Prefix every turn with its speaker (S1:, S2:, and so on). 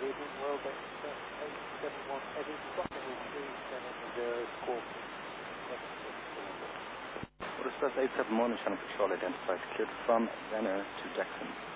S1: evening, Worldbex 871 Eddie, dropping in 370 Scorpion.
S2: What is 871 is on patrol identified, cleared from Banner to Jackson.